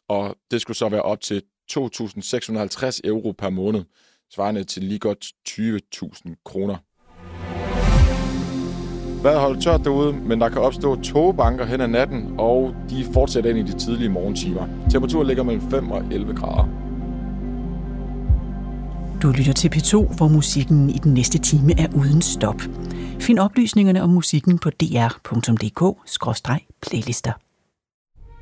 og det skulle så være op til 2.650 euro per måned, svarende til lige godt 20.000 kroner. Vejret holder tørt derude, men der kan opstå tågebanker hen ad natten, og de fortsætter ind i de tidlige morgentimer. Temperaturen ligger mellem 5 og 11 grader. Du lytter til P2, hvor musikken i den næste time er uden stop. Find oplysningerne om musikken på dr.dk/playlister.